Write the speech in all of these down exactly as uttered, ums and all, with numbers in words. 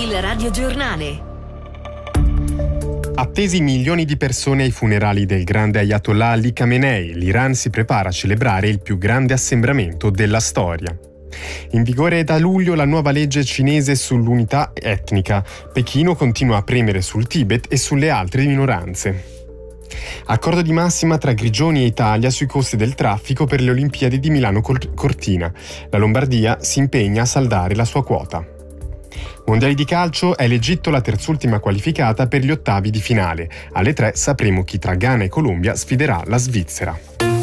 Il radiogiornale. Attesi milioni di persone ai funerali del grande Ayatollah Ali Khamenei, l'Iran si prepara a celebrare il più grande assembramento della storia. In vigore da luglio la nuova legge cinese sull'unità etnica. Pechino continua a premere sul Tibet e sulle altre minoranze. Accordo di massima tra Grigioni e Italia sui costi del traffico per le Olimpiadi di Milano-Cortina. La Lombardia si impegna a saldare la sua quota. Mondiali di calcio, è l'Egitto la terzultima qualificata per gli ottavi di finale. Alle tre sapremo chi tra Ghana e Colombia sfiderà la Svizzera.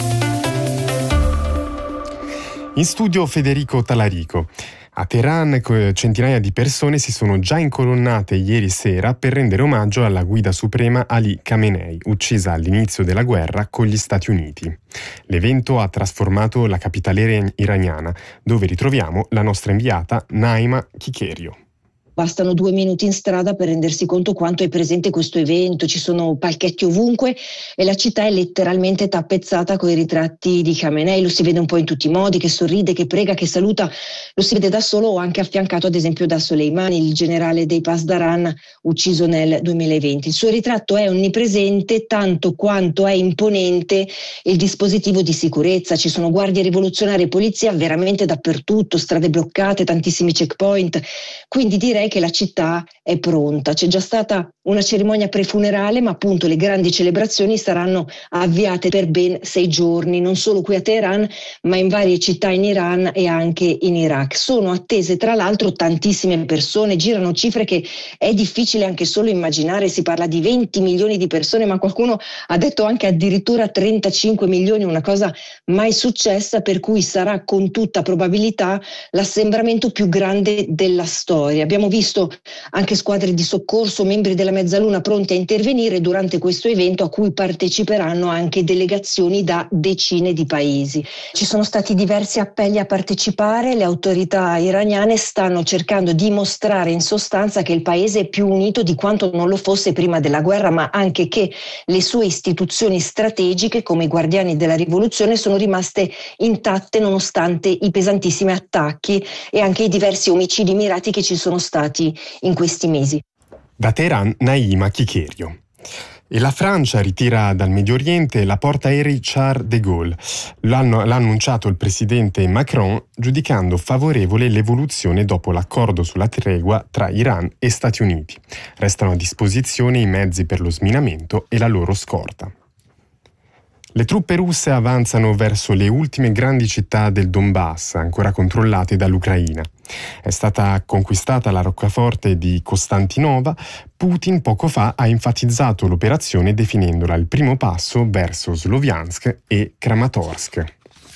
In studio Federico Talarico. A Teheran centinaia di persone si sono già incolonnate ieri sera per rendere omaggio alla guida suprema Ali Khamenei, uccisa all'inizio della guerra con gli Stati Uniti. L'evento ha trasformato la capitale iraniana, dove ritroviamo la nostra inviata Naima Chikerio. Bastano due minuti in strada per rendersi conto quanto è presente questo evento, ci sono palchetti ovunque e la città è letteralmente tappezzata con i ritratti di Khamenei, lo si vede un po' in tutti i modi, che sorride, che prega, che saluta, lo si vede da solo o anche affiancato ad esempio da Soleimani, il generale dei Pasdaran ucciso nel duemilaventi. Il suo ritratto è onnipresente tanto quanto è imponente il dispositivo di sicurezza, ci sono guardie rivoluzionarie e polizia veramente dappertutto, strade bloccate, tantissimi checkpoint, quindi direi che la città è pronta. C'è già stata una cerimonia prefunerale, ma appunto le grandi celebrazioni saranno avviate per ben sei giorni, non solo qui a Teheran, ma in varie città in Iran e anche in Iraq. Sono attese tra l'altro tantissime persone, girano cifre che è difficile anche solo immaginare, si parla di venti milioni di persone, ma qualcuno ha detto anche addirittura trentacinque milioni, una cosa mai successa, per cui sarà con tutta probabilità l'assembramento più grande della storia. Abbiamo visto anche squadre di soccorso, membri della Mezzaluna pronti a intervenire durante questo evento a cui parteciperanno anche delegazioni da decine di paesi. Ci sono stati diversi appelli a partecipare, le autorità iraniane stanno cercando di mostrare in sostanza che il paese è più unito di quanto non lo fosse prima della guerra, ma anche che le sue istituzioni strategiche come i guardiani della rivoluzione sono rimaste intatte nonostante i pesantissimi attacchi e anche i diversi omicidi mirati che ci sono stati in questi mesi. Da Teheran, Naima Chikerio. E la Francia ritira dal Medio Oriente la portaerei Charles de Gaulle. L'hanno, l'ha annunciato il presidente Macron, giudicando favorevole l'evoluzione dopo l'accordo sulla tregua tra Iran e Stati Uniti. Restano a disposizione i mezzi per lo sminamento e la loro scorta. Le truppe russe avanzano verso le ultime grandi città del Donbass, ancora controllate dall'Ucraina. È stata conquistata la roccaforte di Kostantinova. Putin poco fa ha enfatizzato l'operazione definendola il primo passo verso Sloviansk e Kramatorsk.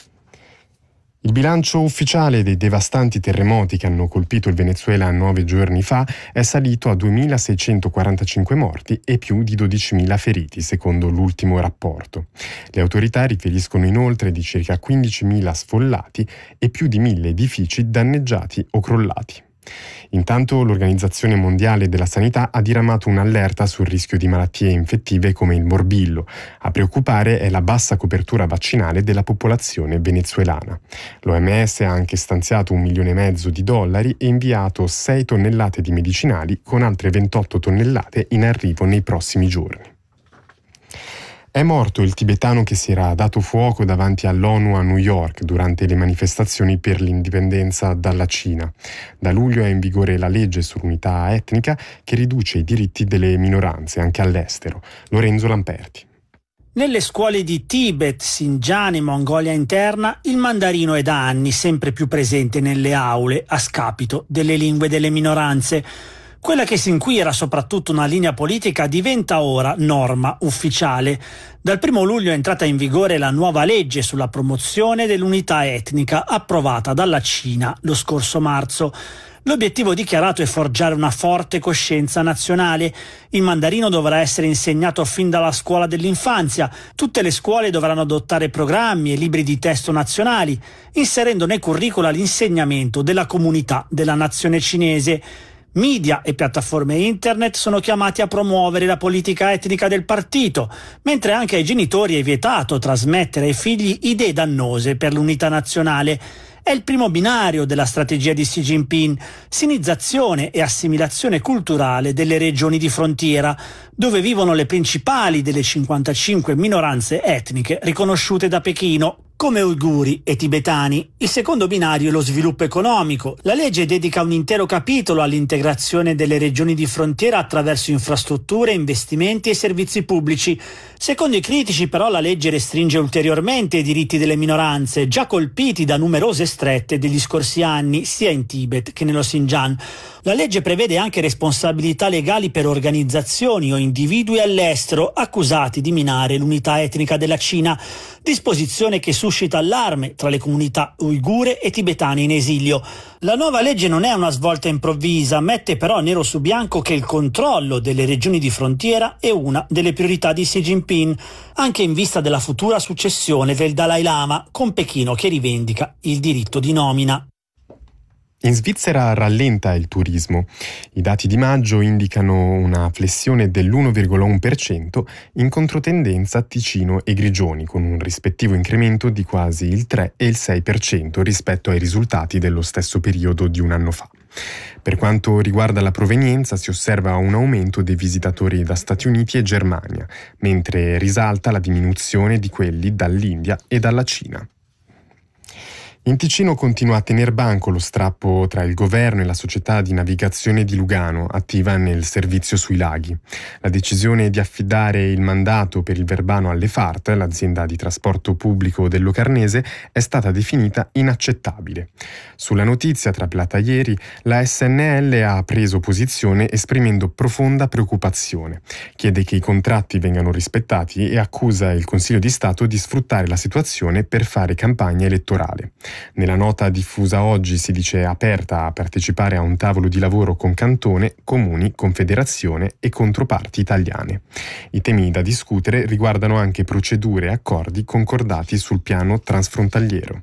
Il bilancio ufficiale dei devastanti terremoti che hanno colpito il Venezuela nove giorni fa è salito a duemilaseicentoquarantacinque morti e più di dodicimila feriti, secondo l'ultimo rapporto. Le autorità riferiscono inoltre di circa quindicimila sfollati e più di mille edifici danneggiati o crollati. Intanto l'Organizzazione Mondiale della Sanità ha diramato un'allerta sul rischio di malattie infettive come il morbillo. A preoccupare è la bassa copertura vaccinale della popolazione venezuelana. L'O M S ha anche stanziato un milione e mezzo di dollari e inviato sei tonnellate di medicinali, con altre ventotto tonnellate in arrivo nei prossimi giorni. È morto il tibetano che si era dato fuoco davanti all'ONU a New York durante le manifestazioni per l'indipendenza dalla Cina. Da luglio è in vigore la legge sull'unità etnica che riduce i diritti delle minoranze anche all'estero. Lorenzo Lamperti. Nelle scuole di Tibet, Xinjiang e Mongolia interna, il mandarino è da anni sempre più presente nelle aule a scapito delle lingue delle minoranze. Quella che sin qui era soprattutto una linea politica diventa ora norma ufficiale. Dal primo luglio è entrata in vigore la nuova legge sulla promozione dell'unità etnica approvata dalla Cina lo scorso marzo. L'obiettivo dichiarato è forgiare una forte coscienza nazionale. Il mandarino dovrà essere insegnato fin dalla scuola dell'infanzia. Tutte le scuole dovranno adottare programmi e libri di testo nazionali, inserendo nei curricula l'insegnamento della comunità della nazione cinese. Media e piattaforme internet sono chiamati a promuovere la politica etnica del partito, mentre anche ai genitori è vietato trasmettere ai figli idee dannose per l'unità nazionale. È il primo binario della strategia di Xi Jinping, sinizzazione e assimilazione culturale delle regioni di frontiera, dove vivono le principali delle cinquantacinque minoranze etniche riconosciute da Pechino, come uiguri e tibetani. Il secondo binario è lo sviluppo economico. La legge dedica un intero capitolo all'integrazione delle regioni di frontiera attraverso infrastrutture, investimenti e servizi pubblici. Secondo i critici, però, la legge restringe ulteriormente i diritti delle minoranze, già colpiti da numerose strette degli scorsi anni, sia in Tibet che nello Xinjiang. La legge prevede anche responsabilità legali per organizzazioni o individui all'estero accusati di minare l'unità etnica della Cina, disposizione che suscita allarme tra le comunità uigure e tibetane in esilio. La nuova legge non è una svolta improvvisa, mette però nero su bianco che il controllo delle regioni di frontiera è una delle priorità di Xi Jinping, anche in vista della futura successione del Dalai Lama, con Pechino che rivendica il diritto di nomina. In Svizzera rallenta il turismo. I dati di maggio indicano una flessione dell'uno virgola uno per cento in controtendenza Ticino e Grigioni, con un rispettivo incremento di quasi il tre e il sei per cento rispetto ai risultati dello stesso periodo di un anno fa. Per quanto riguarda la provenienza, si osserva un aumento dei visitatori da Stati Uniti e Germania, mentre risalta la diminuzione di quelli dall'India e dalla Cina. In Ticino continua a tener banco lo strappo tra il governo e la società di navigazione di Lugano, attiva nel servizio sui laghi. La decisione di affidare il mandato per il Verbano alle Fart, l'azienda di trasporto pubblico del Locarnese, è stata definita inaccettabile. Sulla notizia, traplata ieri, la S N L ha preso posizione esprimendo profonda preoccupazione. Chiede che i contratti vengano rispettati e accusa il Consiglio di Stato di sfruttare la situazione per fare campagna elettorale. Nella nota diffusa oggi si dice aperta a partecipare a un tavolo di lavoro con Cantone, Comuni, Confederazione e controparti italiane. I temi da discutere riguardano anche procedure e accordi concordati sul piano transfrontaliero.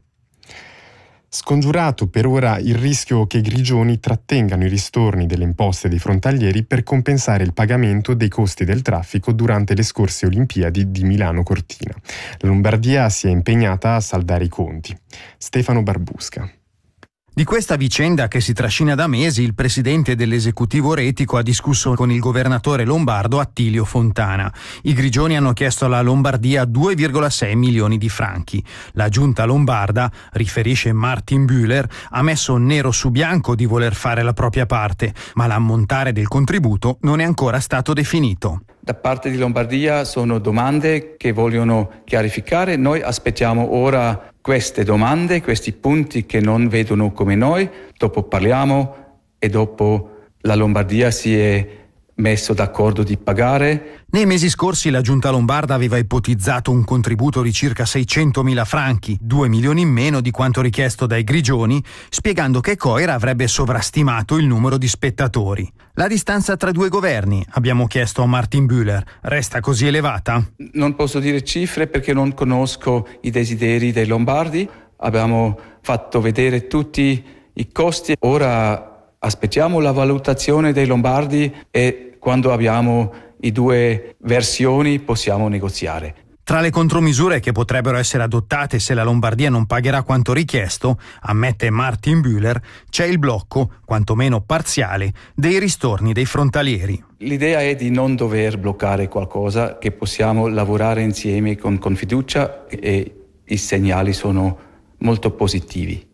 Scongiurato per ora il rischio che i Grigioni trattengano i ristorni delle imposte dei frontalieri per compensare il pagamento dei costi del traffico durante le scorse Olimpiadi di Milano Cortina. La Lombardia si è impegnata a saldare i conti. Stefano Barbusca. Di questa vicenda che si trascina da mesi, il presidente dell'esecutivo retico ha discusso con il governatore lombardo Attilio Fontana. I Grigioni hanno chiesto alla Lombardia due virgola sei milioni di franchi. La giunta lombarda, riferisce Martin Bühler, ha messo nero su bianco di voler fare la propria parte, ma l'ammontare del contributo non è ancora stato definito. Da parte di Lombardia sono domande che vogliono chiarificare. Noi aspettiamo ora queste domande, questi punti che non vedono come noi, dopo parliamo e dopo la Lombardia si è messo d'accordo di pagare. Nei mesi scorsi la giunta lombarda aveva ipotizzato un contributo di circa seicentomila franchi, due milioni in meno di quanto richiesto dai Grigioni, spiegando che Coira avrebbe sovrastimato il numero di spettatori. La distanza tra due governi, abbiamo chiesto a Martin Bühler, resta così elevata? Non posso dire cifre perché non conosco i desideri dei lombardi. Abbiamo fatto vedere tutti i costi. Ora aspettiamo la valutazione dei lombardi e quando abbiamo i due versioni possiamo negoziare. Tra le contromisure che potrebbero essere adottate se la Lombardia non pagherà quanto richiesto, ammette Martin Bühler, c'è il blocco, quantomeno parziale, dei ristorni dei frontalieri. L'idea è di non dover bloccare qualcosa, che possiamo lavorare insieme con, con fiducia e i segnali sono molto positivi.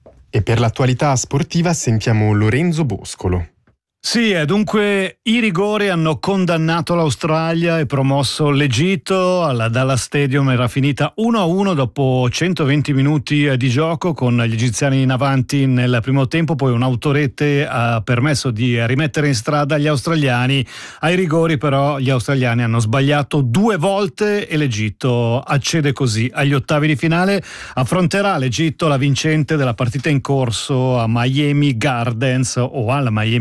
E per l'attualità sportiva sentiamo Lorenzo Boscolo. Sì, e dunque i rigori hanno condannato l'Australia e promosso l'Egitto. Alla Dallas Stadium era finita uno a uno dopo centoventi minuti di gioco, con gli egiziani in avanti nel primo tempo, poi un'autorete ha permesso di rimettere in strada gli australiani. Ai rigori però gli australiani hanno sbagliato due volte e l'Egitto accede così agli ottavi di finale. Affronterà l'Egitto la vincente della partita in corso a Miami Gardens o alla Miami Gardens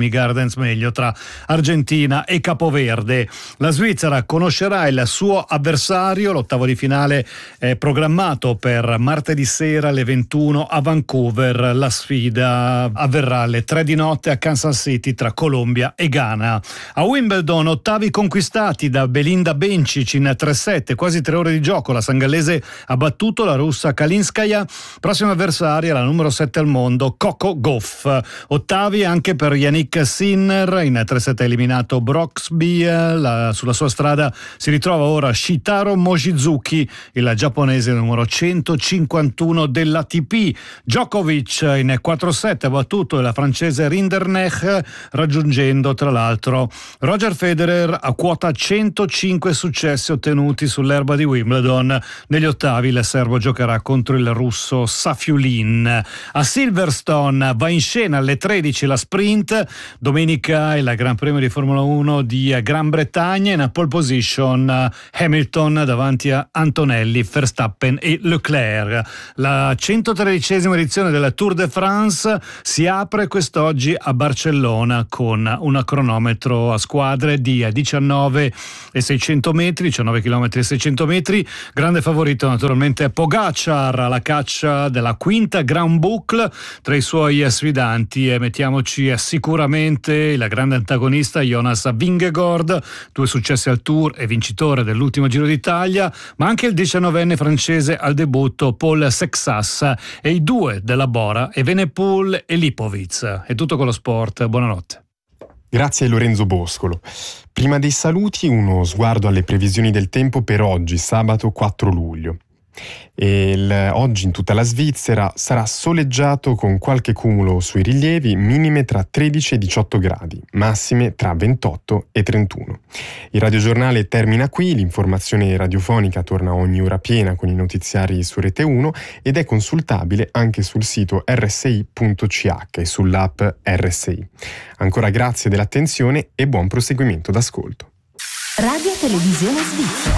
conference meglio tra Argentina e Capoverde. La Svizzera conoscerà il suo avversario, l'ottavo di finale è programmato per martedì sera alle ventuno a Vancouver. La sfida avverrà alle tre di notte a Kansas City tra Colombia e Ghana. A Wimbledon, ottavi conquistati da Belinda Bencic in tre sette, quasi tre ore di gioco. La sangallese ha battuto la russa Kalinskaya. Prossima avversaria, la numero sette al mondo, Coco Gauff. Ottavi anche per Yannick Sinner, in tre sette ha eliminato Broxby. La, sulla sua strada si ritrova ora Shitaro Mochizuki, il giapponese numero centocinquantuno dell'A T P. Djokovic in quattro sette ha battuto la francese Rinderknech, raggiungendo tra l'altro Roger Federer a quota centocinque successi ottenuti sull'erba di Wimbledon. Negli ottavi il serbo giocherà contro il russo Safiulin. A Silverstone va in scena alle tredici la sprint. Domenica il Gran Premio di Formula uno di Gran Bretagna, in pole position Hamilton davanti a Antonelli, Verstappen e Leclerc. La centotredicesima edizione della Tour de France si apre quest'oggi a Barcellona con un cronometro a squadre di diciannove e seicento metri, diciannove chilometri e seicento metri. Grande favorito naturalmente Pogacar alla caccia della quinta Grand Boucle. Tra i suoi sfidanti e mettiamoci sicuramente il grande antagonista Jonas Vingegaard, due successi al Tour e vincitore dell'ultimo Giro d'Italia, ma anche il diciannovenne francese al debutto Paul Sexas e i due della Bora, Evenepoel e Lipovic. È tutto con lo sport, buonanotte. Grazie a Lorenzo Boscolo. Prima dei saluti, uno sguardo alle previsioni del tempo per oggi, sabato quattro luglio. E il, oggi in tutta la Svizzera sarà soleggiato con qualche cumulo sui rilievi, minime tra tredici e diciotto gradi, massime tra ventotto e trentuno. Il radiogiornale termina qui, l'informazione radiofonica torna ogni ora piena con i notiziari su Rete uno ed è consultabile anche sul sito erre esse i punto c h e sull'app erre esse i. Ancora grazie dell'attenzione e buon proseguimento d'ascolto. Radio Televisione Svizzera.